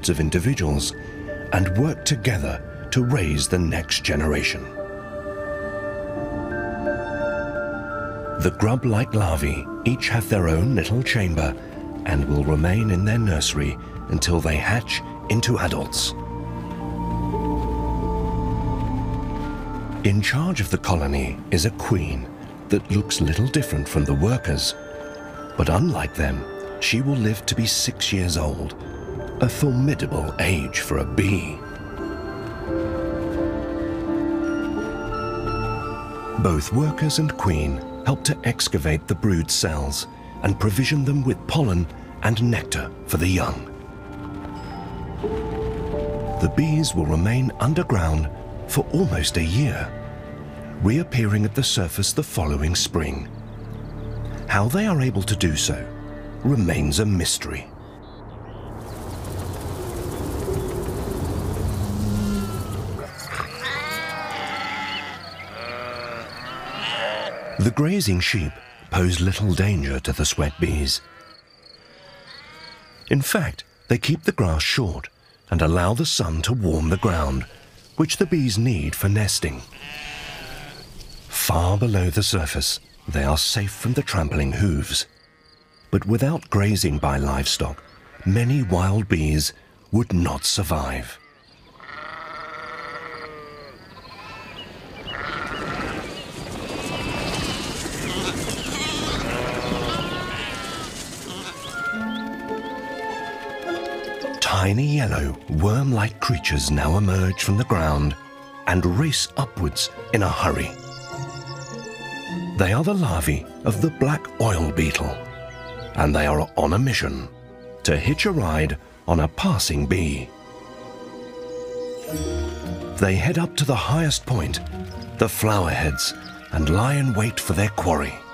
hundreds of individuals and work together to raise the next generation. The grub-like larvae each have their own little chamber and will remain in their nursery until they hatch into adults. In charge of the colony is a queen that looks little different from the workers, but unlike them, she will live to be 6 years old, a formidable age for a bee. Both workers and queen help to excavate the brood cells and provision them with pollen and nectar for the young. The bees will remain underground for almost a year, reappearing at the surface the following spring. How they are able to do so remains a mystery. The grazing sheep pose little danger to the sweat bees. In fact, they keep the grass short and allow the sun to warm the ground, which the bees need for nesting. Far below the surface, they are safe from the trampling hooves. But without grazing by livestock, many wild bees would not survive. Tiny yellow, worm-like creatures now emerge from the ground and race upwards in a hurry. They are the larvae of the black oil beetle, and they are on a mission to hitch a ride on a passing bee. They head up to the highest point, the flower heads, and lie in wait for their quarry.